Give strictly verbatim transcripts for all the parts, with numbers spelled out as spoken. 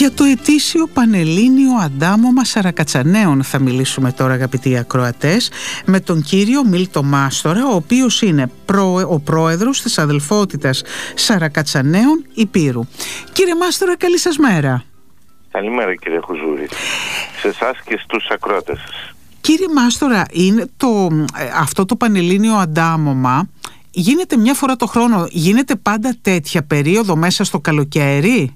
Για το ετήσιο Πανελλήνιο Αντάμωμα Σαρακατσαναίων θα μιλήσουμε τώρα, αγαπητοί ακροατές, με τον κύριο Μίλτο Μάστορα, ο οποίος είναι προ, ο πρόεδρος της Αδελφότητας Σαρακατσαναίων Υπήρου. Κύριε Μάστορα, καλή σας μέρα. Καλημέρα, κύριε Χουζούρη, σε εσάς και στους ακροατές σας. Κύριε Μάστορα, είναι το, αυτό το Πανελλήνιο Αντάμωμα γίνεται μια φορά το χρόνο, γίνεται πάντα τέτοια περίοδο μέσα στο καλοκαίρι?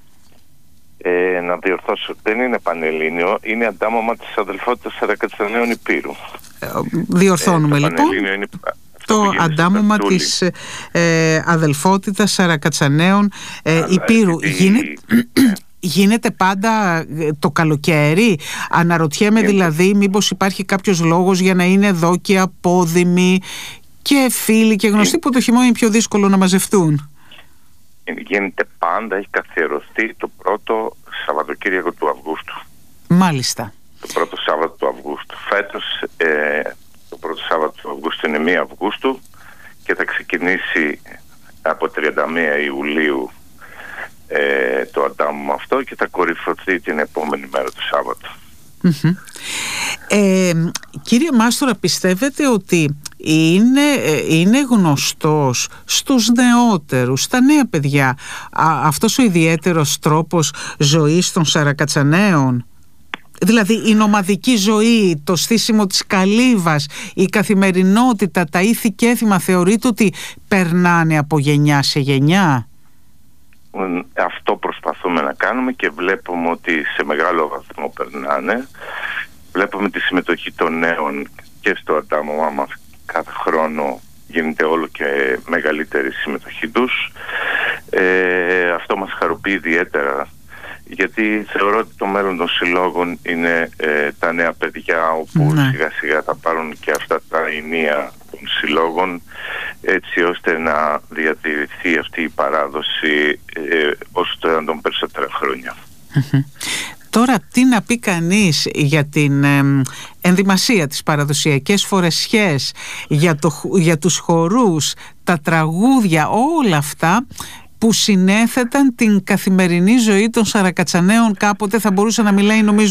Ε, να διορθώσω, δεν είναι Πανελλήνιο, είναι Αντάμωμα της Αδελφότητας Σαρακατσαναίων Υπήρου. Ε, διορθώνουμε ε, το λοιπόν. Είναι το Αντάμωμα της ε, Αδελφότητας Σαρακατσαναίων ε, Υπήρου. Γίνεται, γίνεται πάντα το καλοκαίρι? Αναρωτιέμαι γίνεται. Δηλαδή μήπως υπάρχει κάποιος λόγος για να είναι εδώ και απόδημοι και φίλοι και γνωστοί που το χειμώνα είναι πιο δύσκολο να μαζευτούν? Γίνεται πάντα, έχει καθιερωθεί το πρώτο Σαββατοκύριακο του Αυγούστου. Μάλιστα. Το πρώτο Σάββατο του Αυγούστου. Φέτος ε, το πρώτο Σάββατο του Αυγούστου είναι πρώτη Αυγούστου και θα ξεκινήσει από τριάντα μία Ιουλίου ε, το αντάμωμα αυτό και θα κορυφωθεί την επόμενη μέρα του Σάββατο. Mm-hmm. Ε, κύριε Μάστορα, πιστεύετε ότι είναι, είναι γνωστός στους νεότερους, στα νέα παιδιά, α, αυτός ο ιδιαίτερος τρόπος ζωής των Σαρακατσαναίων? Δηλαδή η νομαδική ζωή, το στήσιμο της καλύβας, η καθημερινότητα, τα ήθη και έθιμα, θεωρείτε ότι περνάνε από γενιά σε γενιά? Αυτό προσπαθούμε να κάνουμε και βλέπουμε ότι σε μεγάλο βαθμό περνάνε. Βλέπουμε τη συμμετοχή των νέων και στο αντάμωμα μας. Κάθε χρόνο γίνεται όλο και μεγαλύτερη συμμετοχή τους. Ε, αυτό μας χαροποιεί ιδιαίτερα, γιατί θεωρώ ότι το μέλλον των συλλόγων είναι ε, τα νέα παιδιά, όπου ναι. σιγά σιγά θα πάρουν και αυτά τα ενία των συλλόγων, έτσι ώστε να διατηρηθεί αυτή η παράδοση ε, όσο το έναν των περισσότερα χρόνια. Τώρα τι να πει κανείς για την ε, ενδυμασία, τις παραδοσιακές φορεσιές, για, το, για τους χορούς, τα τραγούδια, όλα αυτά που συνέθεταν την καθημερινή ζωή των Σαρακατσαναίων? Κάποτε θα μπορούσε να μιλάει, νομίζω,